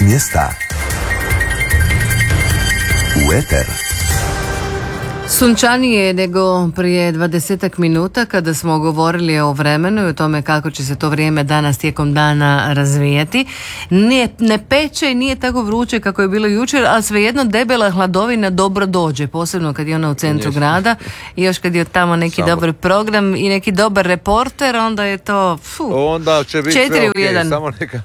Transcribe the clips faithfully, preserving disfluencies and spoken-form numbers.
mjesta u eter. Sunčanije nego prije dvadesetak minuta kada smo govorili o vremenu i o tome kako će se to vrijeme danas tijekom dana razvijati. Nije, ne peče i nije tako vruće kako je bilo jučer, ali svejedno debela hladovina dobro dođe, posebno kad je ona u centru Nješ. grada i još kad je tamo neki samo. dobar program i neki dobar reporter, onda je to fu, onda će biti četiri sve u okay. jedan. Samo neka,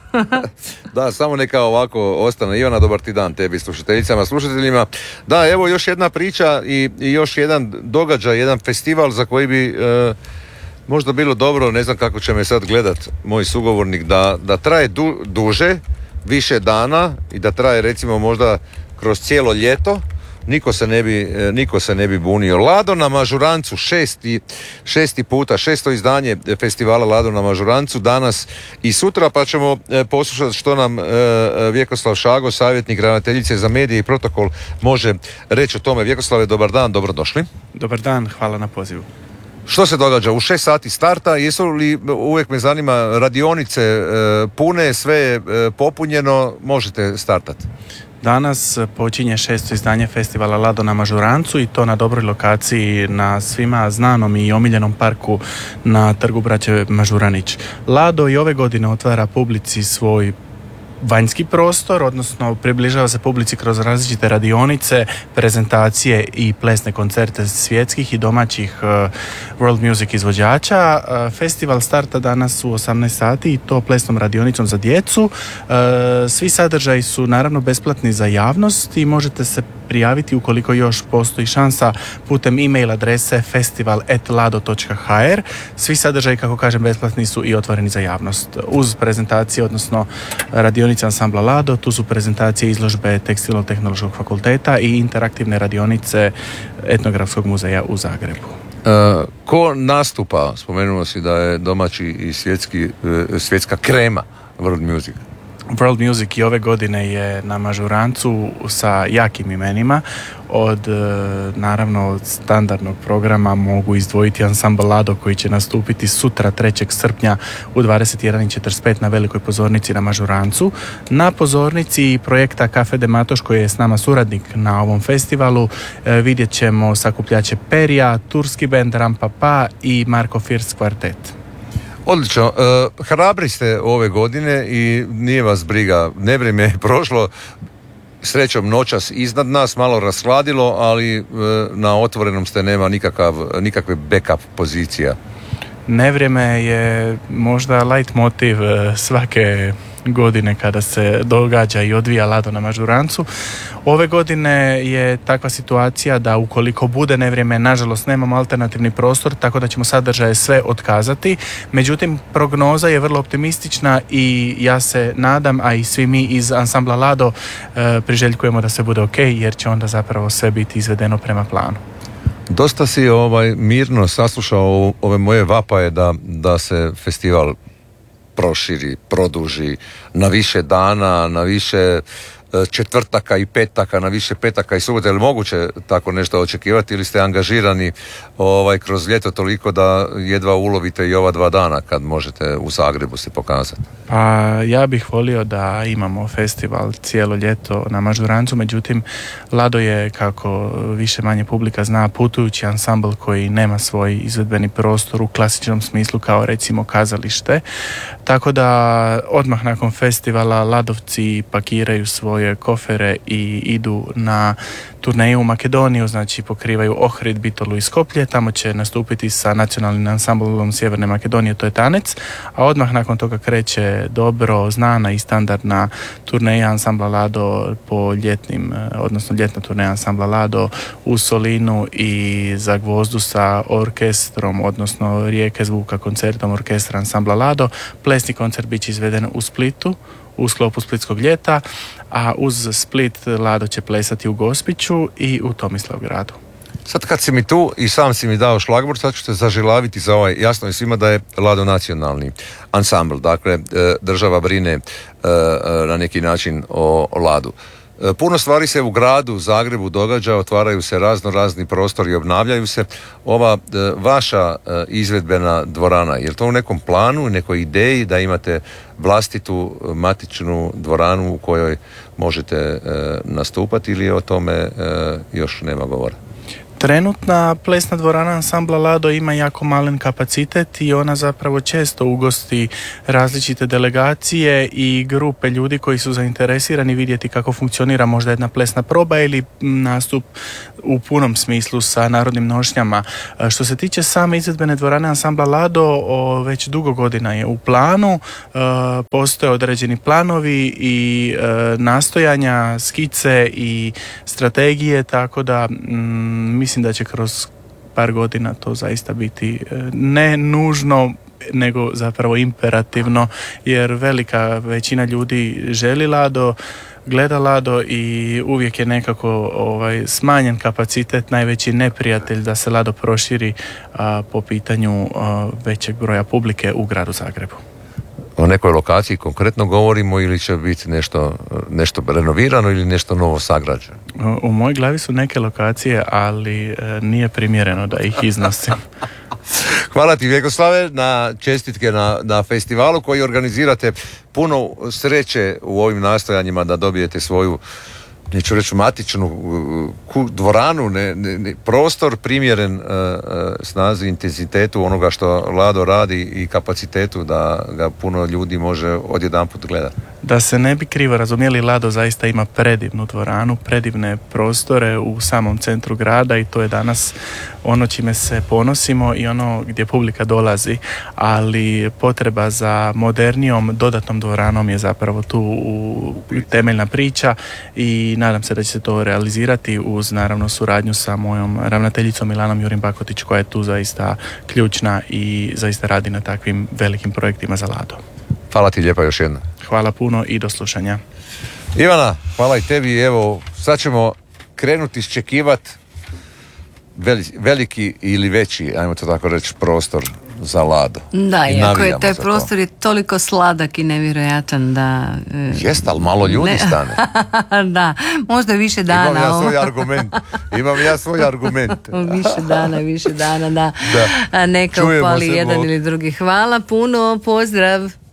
da, samo neka ovako ostane. Ivana, dobar ti dan tebi, slušateljicama, slušateljima. Da, evo još jedna priča i, i još jedan događaj, jedan festival za koji bi e, možda bilo dobro, ne znam kako će me sad gledat moj sugovornik, da, da traje du, duže, više dana i da traje recimo možda kroz cijelo ljeto. Niko se ne bi, niko se ne bi bunio. Lado na Mažurancu, šesti, šesti puta, šesto izdanje festivala Lado na Mažurancu, danas i sutra, pa ćemo poslušati što nam e, Vjekoslav Šago, savjetnik ravnateljice za medije i protokol, može reći o tome. Vjekoslave, dobar dan, dobrodošli. Dobar dan, hvala na pozivu. Što se događa? U šest sati starta, jesu li, uvijek me zanima, radionice e, pune, sve je e, popunjeno, možete startati? Danas počinje šesto izdanje festivala Lado na Mažurancu i to na dobroj lokaciji na svima znanom i omiljenom parku na trgu Braće Mažuranić. Lado i ove godine otvara publici svoj vanjski prostor, odnosno približava se publici kroz različite radionice, prezentacije i plesne koncerte svjetskih i domaćih uh, world music izvođača. Uh, festival starta danas u osamnaest sati i to plesnom radionicom za djecu. Uh, svi sadržaji su naravno besplatni za javnost i možete se prijaviti ukoliko još postoji šansa putem e-mail adrese festival at lado dot h r. Svi sadržaji, kako kažem, besplatni su i otvoreni za javnost. Uz prezentacije, odnosno radionice ansambla Lado, tu su prezentacije izložbe Tekstilno-tehnološkog fakulteta i interaktivne radionice Etnografskog muzeja u Zagrebu. Uh, ko nastupa? Spomenuo si da je domaći i svjetski, uh, svjetska krema world music. World Music i ove godine je na Mažurancu sa jakim imenima. Od naravno od standardnog programa mogu izdvojiti ansambl Lado koji će nastupiti sutra trećeg srpnja u dvadeset jedan i četrdeset pet na velikoj pozornici na Mažurancu. Na pozornici projekta Cafe de Matoš koji je s nama suradnik na ovom festivalu vidjet ćemo sakupljače Perija, turski bend Rampapa i Marko First kvartet. Odlično, uh, hrabri ste ove godine i nije vas briga, nevrijeme je prošlo, srećom noćas iznad nas, malo rashladilo, ali uh, na otvorenom ste, nema nikakav, nikakve backup pozicija. Nevrijeme je možda light motiv svake godine kada se događa i odvija Lado na Mažurancu. Ove godine je takva situacija da ukoliko bude nevrijeme, nažalost nemamo alternativni prostor, tako da ćemo sadržaje sve otkazati. Međutim, prognoza je vrlo optimistična i ja se nadam, a i svi mi iz ansambla Lado e, priželjkujemo da sve bude ok, jer će onda zapravo sve biti izvedeno prema planu. Dosta si ovaj mirno saslušao ove moje vapaje da, da se festival proširi, produži na više dana, na više četvrtaka i petaka, na više petaka i subota. Je li moguće tako nešto očekivati ili ste angažirani ovaj, kroz ljeto toliko da jedva ulovite i ova dva dana kad možete u Zagrebu se pokazati? Pa ja bih volio da imamo festival cijelo ljeto na Mažurancu, međutim Lado je, kako više manje publika zna, putujući ansambl koji nema svoj izvedbeni prostor u klasičnom smislu kao recimo kazalište, tako da odmah nakon festivala Ladovci pakiraju svoje kofere i idu na turneju u Makedoniju, znači pokrivaju Ohrid, Bitolu i Skoplje, tamo će nastupiti sa nacionalnim ansamblom Sjeverne Makedonije, to je Tanec, a odmah nakon toga kreće dobro znana i standardna turneja ansambla Lado po ljetnim, odnosno ljetna turneja ansambla Lado u Solinu i Zagvozdu sa orkestrom, odnosno Rijeke zvuka koncertom orkestra ansambla Lado. Plesni koncert bit će izveden u Splitu u sklopu Splitskog ljeta, a uz Split Lado će plesati u Gospiću i u Tomislavgradu. Sad kad si mi tu i sam si mi dao šlagvort, sad ću te zažilaviti za ovaj, jasno je svima da je Lado nacionalni ansambl, dakle država brine na neki način o Ladu. Puno stvari se u gradu Zagrebu događa, otvaraju se razno razni prostori i obnavljaju se. Ova vaša izvedbena dvorana, je li to u nekom planu, nekoj ideji da imate vlastitu matičnu dvoranu u kojoj možete nastupati, ili o tome još nema govora? Trenutna plesna dvorana ansambla Lado ima jako malen kapacitet i ona zapravo često ugosti različite delegacije i grupe ljudi koji su zainteresirani vidjeti kako funkcionira možda jedna plesna proba ili nastup u punom smislu sa narodnim nošnjama. Što se tiče same izvedbene dvorane ansambla Lado, o, već dugo godina je u planu, e, postoje određeni planovi i e, nastojanja, skice i strategije, tako da mm, mislim da će kroz par godina to zaista biti ne nužno, nego zapravo imperativno, jer velika većina ljudi želi Lado, gleda Lado i uvijek je nekako ovaj, smanjen kapacitet najveći neprijatelj da se Lado proširi a, po pitanju a, većeg broja publike u gradu Zagrebu. O nekoj lokaciji konkretno govorimo ili će biti nešto, nešto renovirano ili nešto novo sagrađeno? U mojoj glavi su neke lokacije, ali e, nije primjereno da ih iznosim. Hvala ti, Vjekoslave, na čestitke na, na festivalu koji organizirate. Puno sreće u ovim nastojanjima da dobijete svoju, neću reći matičnu ku, dvoranu, ne, ne, ne, prostor primjeren uh, snazi, intenzitetu onoga što Lado radi i kapacitetu da ga puno ljudi može odjedanput gledati. Da se ne bi krivo razumjeli, Lado zaista ima predivnu dvoranu, predivne prostore u samom centru grada i to je danas ono čime se ponosimo i ono gdje publika dolazi, ali potreba za modernijom dodatnom dvoranom je zapravo tu u temeljna priča i nadam se da će se to realizirati uz naravno suradnju sa mojom ravnateljicom Milanom Jurin Bakotić, koja je tu zaista ključna i zaista radi na takvim velikim projektima za Lado. Hvala ti lijepa još jedno. Hvala puno i do slušanja. Ivana, hvala i tebi. Evo, sad ćemo krenuti iščekivati veliki ili veći, ajmo to tako reći, prostor za Lado. Da, iako je taj prostor je toliko sladak i nevjerojatan da... E, Jest, ali malo ljudi ne, stane. Da, možda više dana. Imam ja svoj argument. Imam ja svoj argument. Više dana, više dana, da. da. Neka upali jedan ili drugi. Hvala puno, pozdrav.